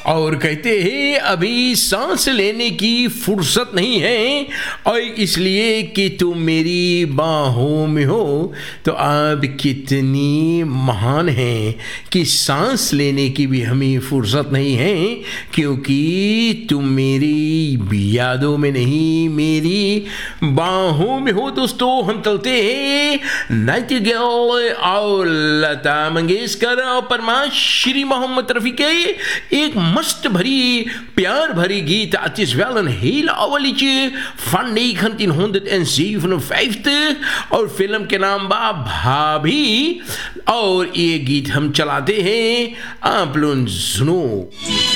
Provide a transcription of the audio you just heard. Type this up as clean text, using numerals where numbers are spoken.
और कहते हैं अभी सांस लेने की फुर्सत नहीं है, और इसलिए कि तुम मेरी बाहों में हो। तो आप कितनी महान हैं कि सांस लेने की भी हमें फुर्सत नहीं है, क्योंकि तुम मेरी यादों में नहीं, मेरी बाहों में हो। दोस्तों हम चलते हैं नाइटिंगेल और लता मंगेशकर और परमाश्री मोहम्मद रफ़ी के एक मस्त भरी प्यार भरी गीत. Het is wel een heel oude liedje van 1957 और फिल्म के नाम बा भाभी. और ये गीत हम चलाते हैं, आप लोग सुनो.